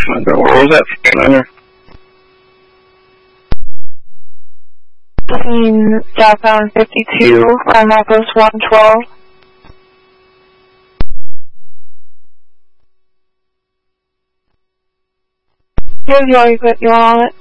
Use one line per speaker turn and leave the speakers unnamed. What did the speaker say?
Where was that Skylander?
Southbound 52 on Marcos 112. Here's your equipment, you on it?